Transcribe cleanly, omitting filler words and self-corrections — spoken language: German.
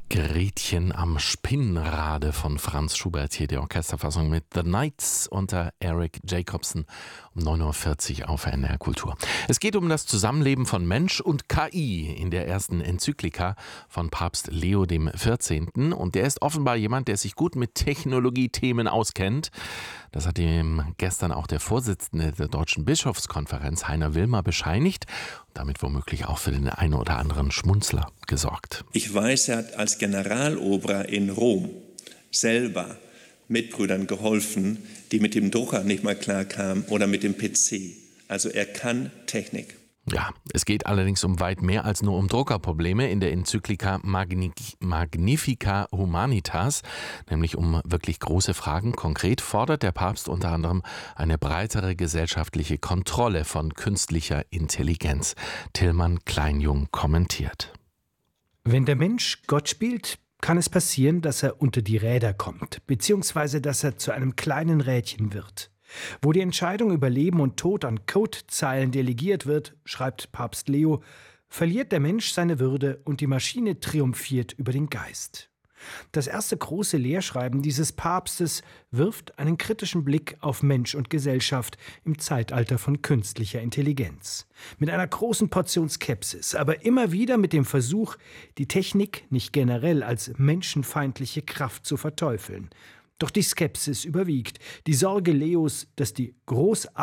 Gretchen am Spinnrade von Franz Schubert, hier die Orchesterfassung mit The Knights unter Eric Jacobson um 9:40 Uhr auf NDR Kultur. Es geht um das Zusammenleben von Mensch und KI in der ersten Enzyklika von Papst Leo XIV. Und der ist offenbar jemand, der sich gut mit Technologiethemen auskennt. Das hat ihm gestern auch der Vorsitzende der Deutschen Bischofskonferenz, Heiner Wilmer, bescheinigt und damit womöglich auch für den einen oder anderen Schmunzler gesorgt. Ich weiß, er hat als Generalobrer in Rom selber Mitbrüdern geholfen, die mit dem Drucker nicht mal klarkamen oder mit dem PC. Also er kann Technik. Ja, es geht allerdings um weit mehr als nur um Druckerprobleme in der Enzyklika Magnifica Humanitas, nämlich um wirklich große Fragen. Konkret fordert der Papst unter anderem eine breitere gesellschaftliche Kontrolle von künstlicher Intelligenz. Tillmann Kleinjung kommentiert. Wenn der Mensch Gott spielt, kann es passieren, dass er unter die Räder kommt, beziehungsweise dass er zu einem kleinen Rädchen wird. Wo die Entscheidung über Leben und Tod an Codezeilen delegiert wird, schreibt Papst Leo, verliert der Mensch seine Würde und die Maschine triumphiert über den Geist. Das erste große Lehrschreiben dieses Papstes wirft einen kritischen Blick auf Mensch und Gesellschaft im Zeitalter von künstlicher Intelligenz. Mit einer großen Portion Skepsis, aber immer wieder mit dem Versuch, die Technik nicht generell als menschenfeindliche Kraft zu verteufeln. Doch die Skepsis überwiegt, die Sorge Leos, dass die großartige